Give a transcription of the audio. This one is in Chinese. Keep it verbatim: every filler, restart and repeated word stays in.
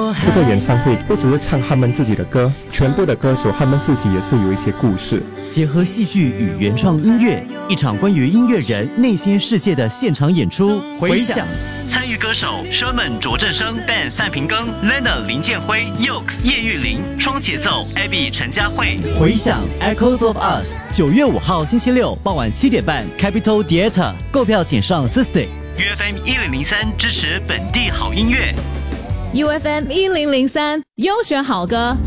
这个演唱会不只是唱他们自己的歌，全部的歌手他们自己也是有一些故事， 结合戏剧与原创音乐，一场关于音乐人内心世界的现场演出。回响参与歌手 Sherman 卓振生、Ben 范平庚、Lena 林建辉、Yokes 叶玉玲、双节奏 Abby 陈佳慧。回响 Echoes of Us， 九月五号星期六傍晚七点半 Capital Theatre， 购票请上 System。U F M 一零零三支持本地好音乐。 U F M 一零零三优选好歌。